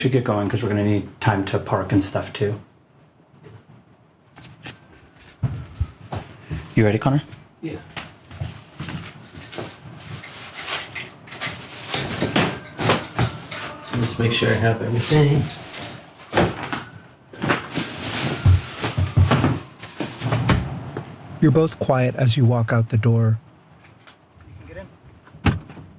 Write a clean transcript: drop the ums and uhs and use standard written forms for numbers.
Should get going because we're going to need time to park and stuff too. You ready, Connor? Yeah. Just make sure I have everything. You're both quiet as you walk out the door.